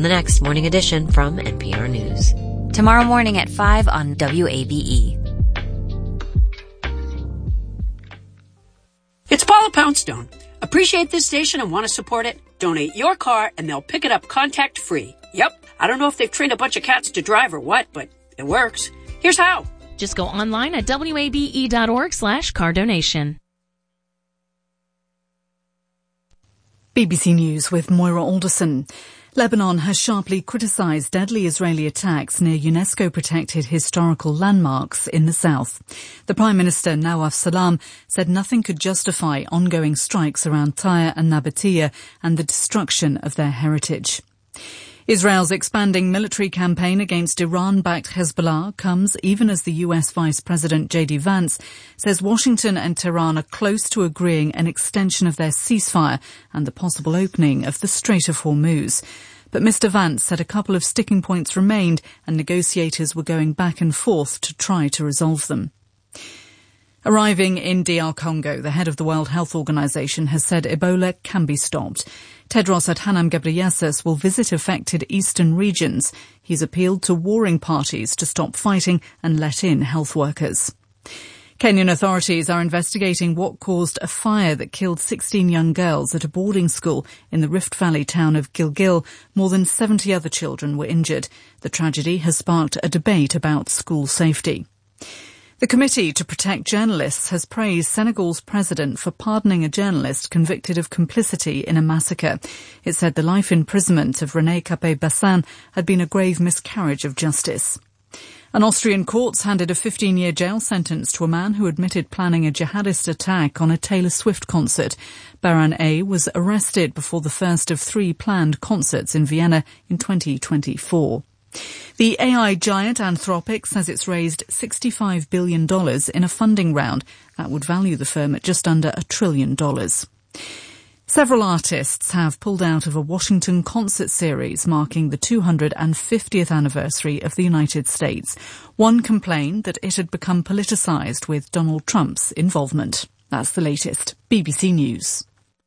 the next Morning Edition from NPR News. Tomorrow morning at 5 on WABE. It's Paula Poundstone. Appreciate this station and want to support it? Donate your car and they'll pick it up contact-free. Yep. I don't know if they've trained a bunch of cats to drive or what, but it works. Here's how. Just go online at wabe.org/car donation. BBC News with Moira Alderson. Lebanon has sharply criticised deadly Israeli attacks near UNESCO-protected historical landmarks in the south. The Prime Minister, Nawaf Salam, said nothing could justify ongoing strikes around Tyre and Nabatea and the destruction of their heritage. Israel's expanding military campaign against Iran-backed Hezbollah comes even as the US Vice President J.D. Vance says Washington and Tehran are close to agreeing an extension of their ceasefire and the possible opening of the Strait of Hormuz. But Mr. Vance said a couple of sticking points remained and negotiators were going back and forth to try to resolve them. Arriving in DR Congo, the head of the World Health Organization has said Ebola can be stopped. Tedros Adhanom Ghebreyesus will visit affected eastern regions. He's appealed to warring parties to stop fighting and let in health workers. Kenyan authorities are investigating what caused a fire that killed 16 young girls at a boarding school in the Rift Valley town of Gilgil. More than 70 other children were injured. The tragedy has sparked a debate about school safety. The Committee to Protect Journalists has praised Senegal's president for pardoning a journalist convicted of complicity in a massacre. It said the life imprisonment of René Capé-Bassin had been a grave miscarriage of justice. An Austrian court's handed a 15-year jail sentence to a man who admitted planning a jihadist attack on a Taylor Swift concert. Baran A. was arrested before the first of 3 planned concerts in Vienna in 2024. The AI giant Anthropic says it's raised $65 billion in a funding round. That would value the firm at just under $1 trillion. Several artists have pulled out of a Washington concert series marking the 250th anniversary of the United States. One complained that it had become politicised with Donald Trump's involvement. That's the latest. BBC News.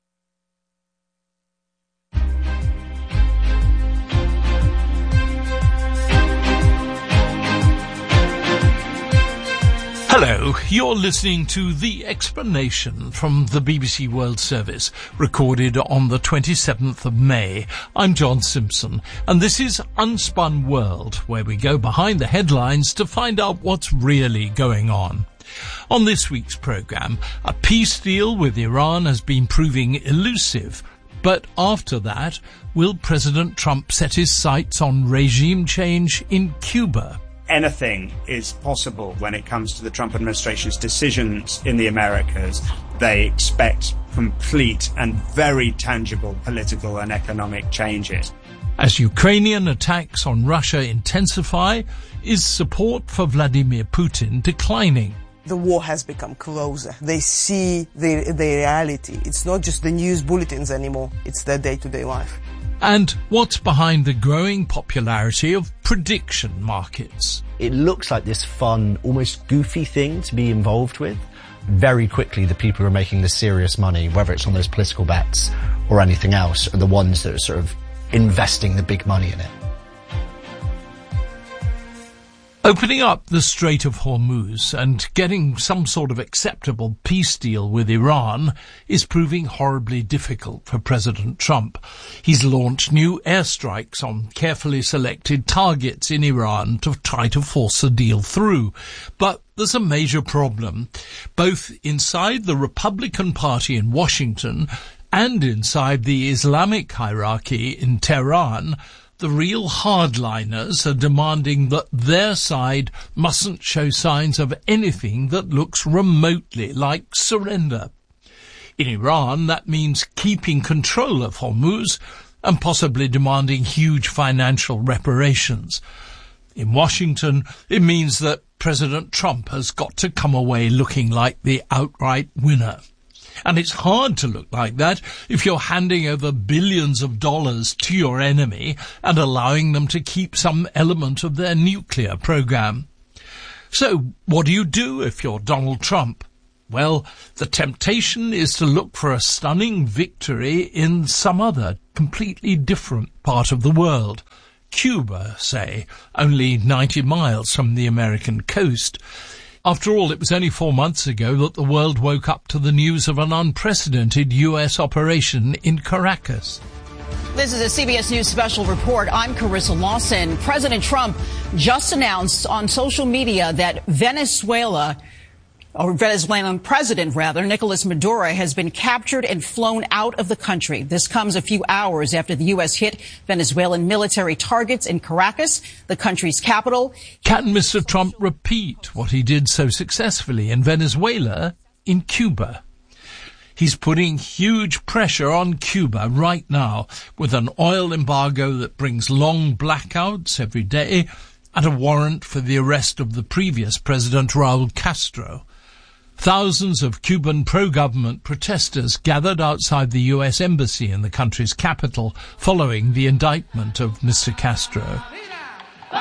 Hello, you're listening to The Explanation from the BBC World Service, recorded on the 27th of May. I'm John Simpson, and this is Unspun World, where we go behind the headlines to find out what's really going on. On this week's programme, a peace deal with Iran has been proving elusive. But after that, will President Trump set his sights on regime change in Cuba? Anything is possible when it comes to the Trump administration's decisions in the Americas. They expect complete and very tangible political and economic changes. As Ukrainian attacks on Russia intensify, is support for Vladimir Putin declining? The war has become closer. They see the reality. It's not just the news bulletins anymore. It's their day-to-day life. And what's behind the growing popularity of prediction markets? It looks like this fun, almost goofy thing to be involved with. Very quickly, the people who are making the serious money, whether it's on those political bets or anything else, are the ones that are sort of investing the big money in it. Opening up the Strait of Hormuz and getting some sort of acceptable peace deal with Iran is proving horribly difficult for President Trump. He's launched new airstrikes on carefully selected targets in Iran to try to force a deal through. But there's a major problem, both inside the Republican Party in Washington and inside the Islamic hierarchy in Tehran. The real hardliners are demanding that their side mustn't show signs of anything that looks remotely like surrender. In Iran, that means keeping control of Hormuz and possibly demanding huge financial reparations. In Washington, it means that President Trump has got to come away looking like the outright winner. And it's hard to look like that if you're handing over billions of dollars to your enemy and allowing them to keep some element of their nuclear program. So what do you do if you're Donald Trump? Well, the temptation is to look for a stunning victory in some other, completely different part of the world. Cuba, say, only 90 miles from the American coast. After all, it was only 4 months ago that the world woke up to the news of an unprecedented U.S. operation in Caracas. This is a CBS News special report. I'm Carissa Lawson. President Trump just announced on social media that Venezuelan president, Nicolas Maduro, has been captured and flown out of the country. This comes a few hours after the U.S. hit Venezuelan military targets in Caracas, the country's capital. Can Mr. Trump repeat what he did so successfully in Venezuela in Cuba? He's putting huge pressure on Cuba right now with an oil embargo that brings long blackouts every day and a warrant for the arrest of the previous president, Raul Castro. Thousands of Cuban pro-government protesters gathered outside the U.S. embassy in the country's capital following the indictment of Mr. Castro.